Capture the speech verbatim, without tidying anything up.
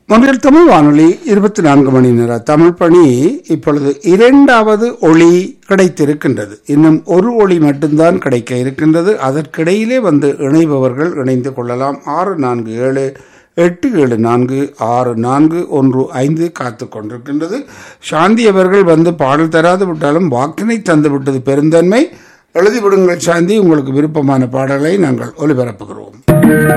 மொழியில் தமிழ் வானொலி இருபத்தி நான்கு மணி நேர தமிழ் பணி இப்பொழுது இரண்டாவது ஒளி கிடைத்திருக்கின்றது. இன்னும் ஒரு ஒளி மட்டும்தான் கிடைக்க இருக்கின்றது. அதற்கிடையிலே வந்து இணைபவர்கள் இணைந்து கொள்ளலாம். ஆறு நான்கு ஏழு எட்டு ஏழு நான்கு ஆறு நான்கு ஒன்று ஐந்து காத்து கொண்டிருக்கின்றது. சாந்தி அவர்கள் வந்து பாடல் தராது விட்டாலும் வாக்கினை தந்து விட்டது பெருந்தன்மை. எழுதிவிடுங்கள் சாந்தி, உங்களுக்கு விருப்பமான பாடலை நாங்கள் ஒலிபரப்புகிறோம்.